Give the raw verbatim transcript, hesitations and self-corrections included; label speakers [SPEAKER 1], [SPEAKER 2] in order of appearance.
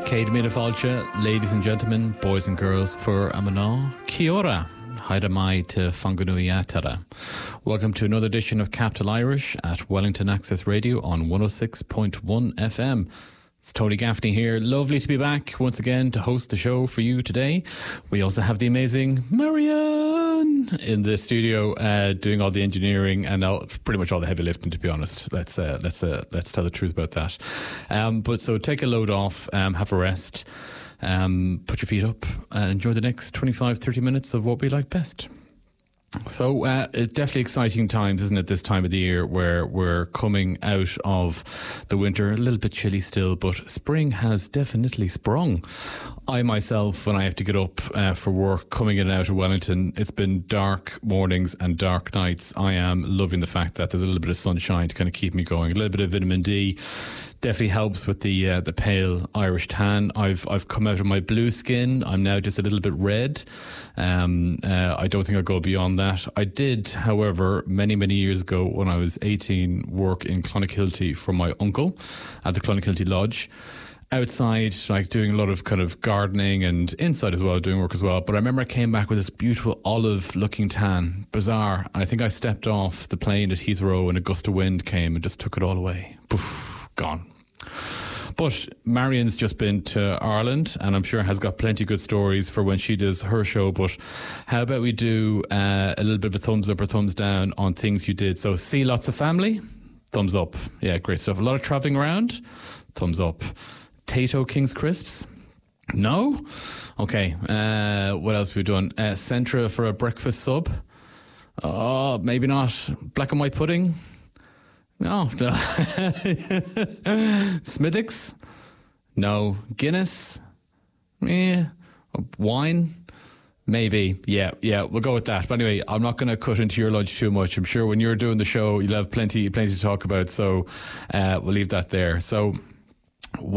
[SPEAKER 1] Céad Míle Fáilte, ladies and gentlemen, boys and girls, for Amana, Kia ora, haida mai te whanganui atara. Welcome to another edition of Capital Irish at Wellington Access Radio on one oh six point one F M. It's Tony Gaffney here. Lovely to be back once again to host the show for you today. We also have the amazing Marianne in the studio uh, doing all the engineering and all, pretty much all the heavy lifting, to be honest. Let's uh, let's uh, let's tell the truth about that. Um, but so take a load off, um, have a rest, um, put your feet up and enjoy the next twenty-five, thirty minutes of what we like best. So uh, it's definitely exciting times, isn't it, this time of the year where we're coming out of the winter, a little bit chilly still, but spring has definitely sprung. I myself, when I have to get up uh, for work, coming in and out of Wellington, it's been dark mornings and dark nights. I am loving the fact that there's a little bit of sunshine to kind of keep me going, a little bit of vitamin D. Definitely helps with the uh, the pale Irish tan. I've I've come out of my blue skin. I'm now just a little bit red. Um, uh, I don't think I'll go beyond that. I did, however, many many years ago when I was eighteen, work in Clonakilty for my uncle at the Clonakilty Lodge. Outside, like doing a lot of kind of gardening, and inside as well, doing work as well. But I remember I came back with this beautiful olive-looking tan, bizarre. And I think I stepped off the plane at Heathrow and a gust of wind came and just took it all away. Poof. Gone. But Marian's just been to Ireland and I'm sure has got plenty of good stories for when she does her show. But how about we do uh, a little bit of a thumbs up or thumbs down on things you did? So see lots of family, thumbs up. Yeah, great stuff. A lot of travelling around, thumbs up. Tato King's Crisps, no? Okay, uh, what else have we done? Uh, Centra for a breakfast sub, oh, maybe not. Black and white pudding, no. no. Smithwick's, no. Guinness, yeah. Wine, maybe. Yeah, yeah, we'll go with that. But anyway, I'm not going to cut into your lunch too much. I'm sure when you're doing the show, you'll have plenty, plenty to talk about. So uh, we'll leave that there. So